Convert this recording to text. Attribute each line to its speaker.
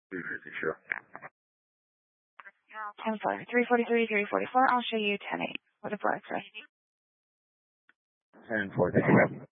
Speaker 1: New Jersey, sure.
Speaker 2: 10-4, 343, 344. I'll show you 10-8. What a breakfast.
Speaker 1: 10-4, thank you.